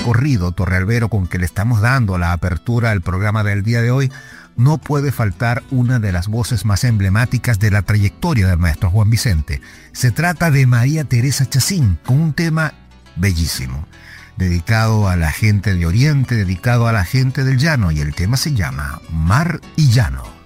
recorrido torrealbero con que le estamos dando la apertura al programa del día de hoy, no puede faltar una de las voces más emblemáticas de la trayectoria del maestro Juan Vicente. Se trata de María Teresa Chacín, con un tema bellísimo, dedicado a la gente de Oriente, dedicado a la gente del llano, y el tema se llama Mar y Llano.